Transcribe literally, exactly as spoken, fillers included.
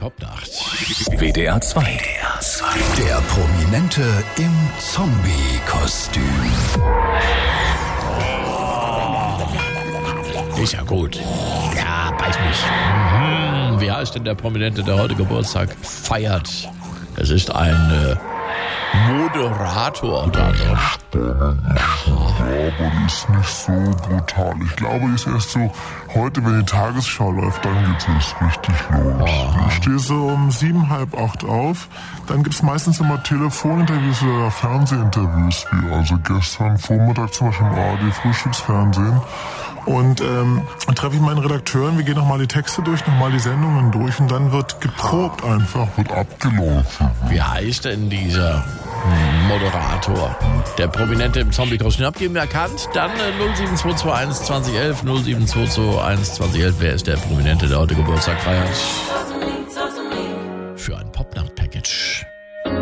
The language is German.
Popnacht. W D R zwei. W D R zwei. Der Prominente im Zombie-Kostüm. Ist ja gut. Ja, beiß mich. Mhm. Wie heißt denn der Prominente, der heute Geburtstag feiert? Es ist ein äh, Moderator unter anderem. Aber die ist nicht so brutal. Ich glaube, die ist erst so heute, wenn die Tagesschau läuft, dann geht es richtig los. Aha. Ich stehe so um sieben, halb acht auf. Dann gibt es meistens immer Telefoninterviews oder Fernsehinterviews, wie also gestern Vormittag zum Beispiel im A R D-Frühstücksfernsehen. Und ähm, dann treffe ich meinen Redakteuren, wir gehen nochmal die Texte durch, nochmal die Sendungen durch und dann wird geprobt einfach, wird abgelaufen. Wie heißt denn dieser Moderator? Der Prominente im Zombie-Kostüm. Habt ihr ihn erkannt? Dann äh, null sieben zwei zwei eins zwanzig elf, null sieben zwei zwei eins zwanzig elf. Wer ist der Prominente, der heute Geburtstag feiert? Für ein Popnacht-Package.